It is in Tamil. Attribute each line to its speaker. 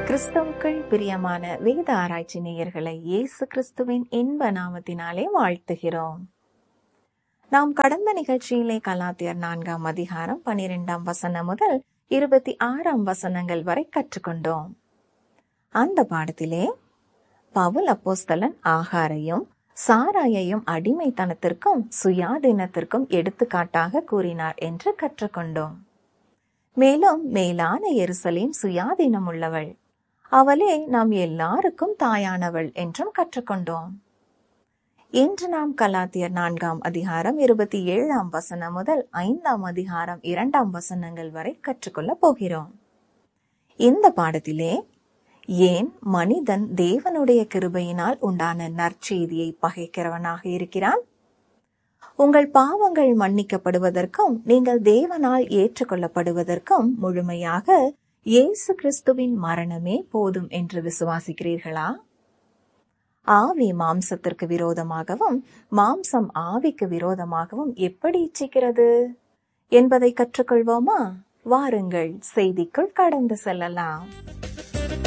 Speaker 1: கிறிஸ்துவுக்குள் பிரியமான வேத ஆராய்ச்சி நேயர்களை இயேசு கிறிஸ்துவின் இன்ப நாமத்தினாலே வாழ்த்துகிறோம். நாம் கடந்த நிகழ்ச்சியிலே கலாத்தியர் 4ஆம் அதிகாரம் 12ஆம் வசனம் முதல் 26ஆம் வசனங்கள் வரை கற்றுக்கொண்டோம். அந்த பாடத்திலே பவுல் அப்போஸ்தலன் ஆகாரையும் சாராயையும் அடிமைத்தனத்திற்கும் சுயாதீனத்திற்கும் எடுத்துக்காட்டாக கூறினார் என்று கற்றுக்கொண்டோம். மேலும் மேலான எருசலேம் சுயாதீனம் உள்ளவள், அவளே நாம் எல்லாருக்கும் தாயானவள் என்றும் கற்றுக்கொண்டோம். இன்று நாம் கலாத்தியர் 4ஆம் அதிகாரம் 27ஆம் வசனம் முதல் 5ஆம் அதிகாரம் 2ஆம் வசனங்கள் வரை கற்றுக்கொள்ள போகிறோம். இந்த பாடத்திலே ஏன் மனிதன் தேவனுடைய கிருபையினால் உண்டான நற்செய்தியை பகைக்கிறவனாக இருக்கிறான், உங்கள் பாவங்கள் மன்னிக்கப்படுவதற்கும் நீங்கள் தேவனால் ஏற்றுக்கொள்ளப்படுவதற்கும் முழுமையாக இயேசு கிறிஸ்துவின் மரணமே போதும் என்று விசுவாசிக்கிறீர்களா? ஆவி மாம்சத்திற்கு விரோதமாகவும் மாம்சம் ஆவிக்கு விரோதமாகவும் எப்படி இச்சிக்கிறது என்பதை கற்றுக்கொள்வோமா? வாருங்கள், செய்திக்குள் கடந்து செல்லலாம்.